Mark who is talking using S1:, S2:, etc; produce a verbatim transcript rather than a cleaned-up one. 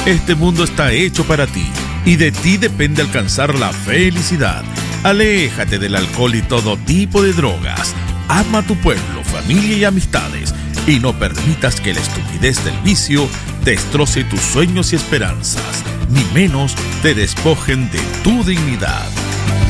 S1: Este mundo está hecho para ti y de ti depende alcanzar la felicidad. Aléjate del alcohol y todo tipo de drogas. Ama a tu pueblo, familia y amistades y no permitas que la estupidez del vicio destroce tus sueños y esperanzas, ni menos te despojen de tu dignidad.